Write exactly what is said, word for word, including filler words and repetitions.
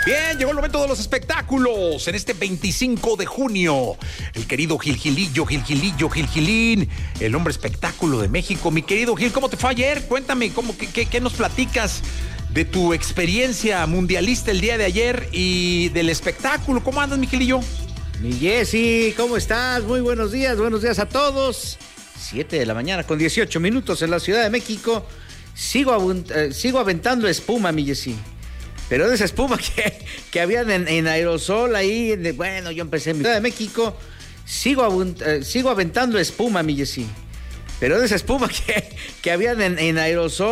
Bien, llegó el momento de los espectáculos en este veinticinco de junio. El querido Gil Gilillo, Gil Gilillo, Gil Gilín, el hombre espectáculo de México. Mi querido Gil, ¿cómo te fue ayer? Cuéntame, ¿cómo, qué, qué, qué nos platicas de tu experiencia mundialista el día de ayer y del espectáculo? ¿Cómo andas, mi Gilillo? Mi Jessy, ¿cómo estás? Muy buenos días, buenos días a todos. siete de la mañana con dieciocho minutos en la Ciudad de México. Sigo, uh, sigo aventando espuma, mi Jessy. Pero de esa espuma que, que habían en, en aerosol ahí, de, bueno, yo empecé en Ciudad de México, sigo, uh, sigo aventando espuma, mi Jessy. Pero de esa espuma que, que habían en, en aerosol.